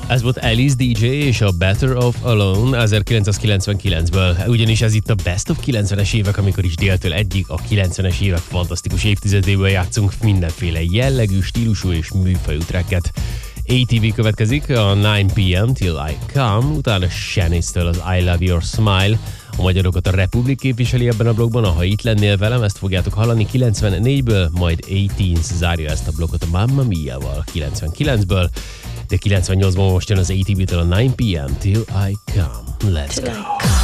Ez volt Alice DJ és a Better Off Alone 1999-ből. Ugyanis ez itt a Best of 90-es évek, amikor is déltől egyik a 90-es évek fantasztikus évtizedéből játszunk mindenféle jellegű, stílusú és műfajú tracket. ATV következik, a 9 p.m. Till I Come, utána Shanice-től az I Love Your Smile. A magyarokat a Republic képviseli ebben a blogban, ha itt lennél velem, ezt fogjátok hallani 94-ből, majd 18 zárja ezt a blogot a Mamma Mia-val 99-ből, de 98-ban most jön az ATV-től a 9 p.m. Till I Come. Let's go!